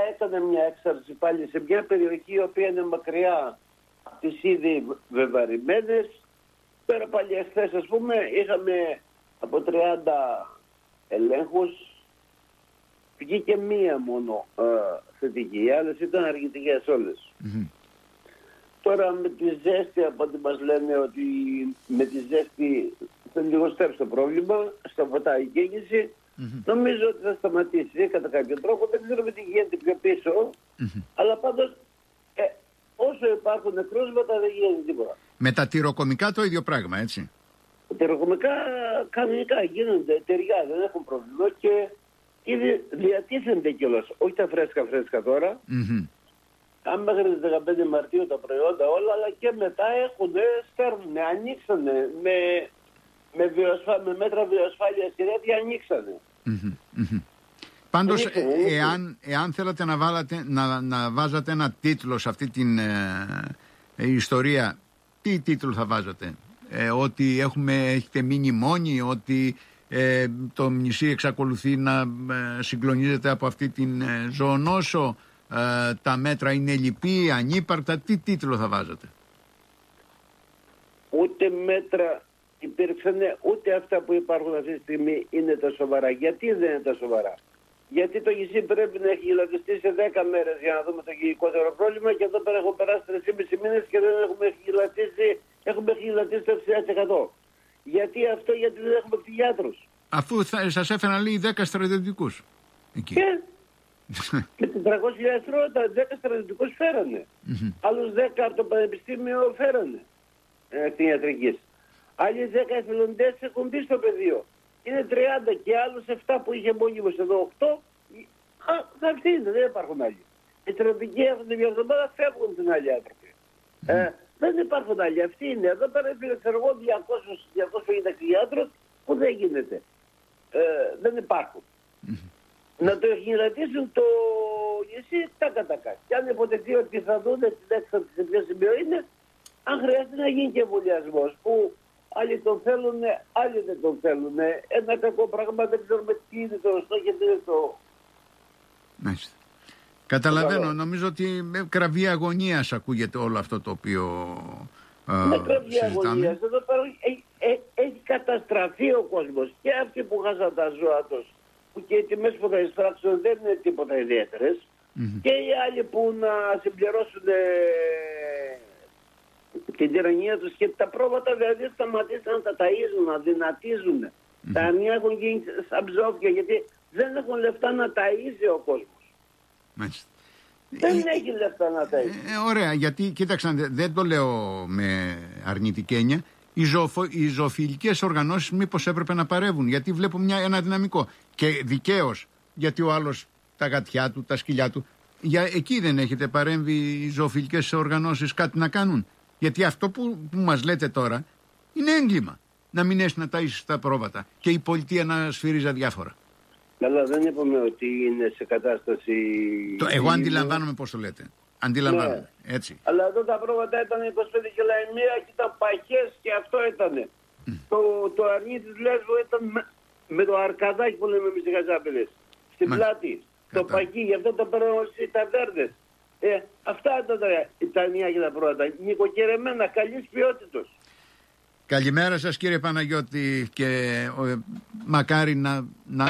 έκανε μια έξαρση πάλι σε μια περιοχή η οποία είναι μακριά από τις ήδη βεβαρημένες. Πέρα πάλι εχθές, ας πούμε, είχαμε από 30 ελέγχους, βγήκε μία μόνο θετική, οι άλλες ήταν αρνητικές όλες. Τώρα με τη ζέστη, από ό,τι μας λένε ότι με τη ζέστη θα λιγοστέψει το πρόβλημα, σταματάει η κίνηση. Νομίζω ότι θα σταματήσει κατά κάποιο τρόπο, δεν ξέρουμε τι γίνεται πιο πίσω, αλλά πάντως όσο υπάρχουν κρούσματα δεν γίνεται τίποτα. Με τα τυροκομικά το ίδιο πράγμα, έτσι. Τα τυροκομικά κανονικά γίνονται, ταιριά, δεν έχουν πρόβλημα και ήδη διατίθενται κιόλας, όχι τα φρέσκα τώρα. Αν μέχρι τις 15 Μαρτίου τα προϊόντα όλα, αλλά και μετά στέρνουνε, ανοίξανε με μέτρα βιοασφάλειας και τέτοια ανοίξανε. Πάντως, εάν θέλατε να βάζατε ένα τίτλο σε αυτή την ιστορία, τι τίτλο θα βάζατε? Ότι έχετε μείνει μόνοι, ότι το νησί εξακολουθεί να συγκλονίζεται από αυτή την ζωονόσο, τα μέτρα είναι λυπή, ανύπαρκτα, τι τίτλο θα βάζατε? Ούτε μέτρα υπήρξαν, ούτε αυτά που υπάρχουν αυτή τη στιγμή είναι τα σοβαρά. Γιατί δεν είναι τα σοβαρά? Γιατί το νησί πρέπει να έχει γυλατιστεί σε 10 μέρες για να δούμε το γενικότερο πρόβλημα και εδώ πέρα έχουν περάσει 3,5 μήνες και δεν έχουμε γυλατίσει το 60%. Γιατί αυτό? Γιατί δεν έχουμε κτηνιάτρους. Αφού σας έφεραν λέει 10 στρατιωτικούς εκεί. Και με 400.000 ευρώ τα 10 στρατιωτικούς φέρανε. Άλλους 10 από το πανεπιστήμιο φέρανε κτηνιατρικής. Άλλοι 10 εθελοντές έχουν μπει στο πεδίο. Είναι 30 και άλλους 7 που είχε μόνιμος εδώ 8. Αυτοί είναι, δεν υπάρχουν άλλοι. Οι στρατιωτικοί έρχονται μια εβδομάδα, φεύγουν την άλλη άνθρωποι. Δεν υπάρχουν άλλοι. Αυτοί είναι. Εδώ πέρα έφυγε 250 κτηνιάτρους που δεν γίνεται. Δεν υπάρχουν. Να το γυλατήσουν το νησί τάκα. Και αν υποτεθεί ότι θα δουν την έξοδο σε ποιο σημείο είναι, αν χρειάζεται να γίνει και εμβολιασμός που άλλοι τον θέλουν, άλλοι δεν τον θέλουν. Ένα κακό πράγμα, δεν ξέρουμε τι είναι το σωστό και τι είναι το... Μάλιστα. Καταλαβαίνω, νομίζω ότι με κραυγή αγωνίας ακούγεται όλο αυτό το οποίο με κραυγή αγωνίας. Εδώ πέρα έχει καταστραφεί ο κόσμος. Και αυτοί που χάσαν τα ζώα τους, που και οι τιμές που θα εισπράξουν δεν είναι τίποτα ιδιαίτερες. Και οι άλλοι που να συμπληρώσουν την τυραννία τους και τα πρόβατα δηλαδή σταματήσαν να τα ταΐζουν, να δυνατίζουν. Τα αρνιά έχουν γίνει σαν ψόφια γιατί δεν έχουν λεφτά να ταΐζει ο κόσμος. Μάλιστα. Δεν έχει λεφτά να ταΐζει. Ωραία, γιατί κοίταξαν, δεν το λέω με αρνητική έννοια. Οι ζωοφιλικές οργανώσεις μήπως έπρεπε να παρεύουν, γιατί βλέπω ένα δυναμικό. Και δικαίως, γιατί ο άλλος τα γατιά του, τα σκυλιά του. Εκεί δεν έχετε παρέμβει οι ζωοφιλικές οργανώσεις κάτι να κάνουν? Γιατί αυτό που μας λέτε τώρα είναι έγκλημα. Να μην έχει να ταΐσεις τα πρόβατα και η πολιτεία να σφυρίζει αδιάφορα. Καλά, δεν είπαμε ότι είναι σε κατάσταση... Εγώ αντιλαμβάνομαι πώς το λέτε. Αντιλαμβάνομαι, ναι. Έτσι. Αλλά εδώ τα πρόβατα ήταν 25 κιλά η μία και ήταν παχές και αυτό ήταν. Το αρνί της Λέσβου ήταν με το αρκαδάκι που λέμε εμείς οι Χαζάπηδες. Στην πλάτη. Το παχύ, γι' αυτό το παίρνω στις ταβέρνες. Αυτά ήταν τα αρνιά και τα πρόβατα. Νοικοκυρεμένα, καλής ποιότητος. Καλημέρα σας κύριε Παναγιώτη και μακάρι να...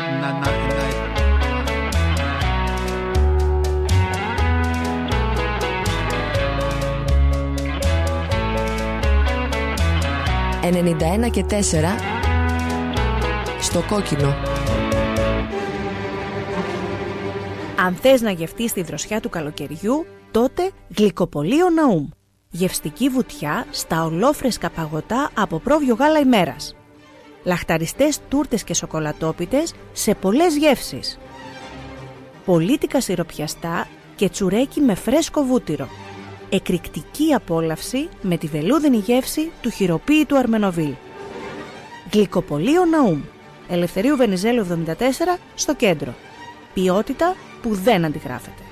91 και 4 στο κόκκινο. Αν θες να γευτείς τη δροσιά του καλοκαιριού, τότε Γλυκοπωλείο Ναούμ. Γευστική βουτιά στα ολόφρεσκα παγωτά από πρόβιο γάλα ημέρας. Λαχταριστές τούρτες και σοκολατόπιτες σε πολλές γεύσεις. Πολίτικα σιροπιαστά και τσουρέκι με φρέσκο βούτυρο. Εκρηκτική απόλαυση με τη βελούδινη γεύση του χειροποίητου Αρμενοβίλ. Γλυκοπωλείο Ναούμ. Ελευθερίου Βενιζέλου 74 στο κέντρο. Ποιότητα που δεν αντιγράφεται.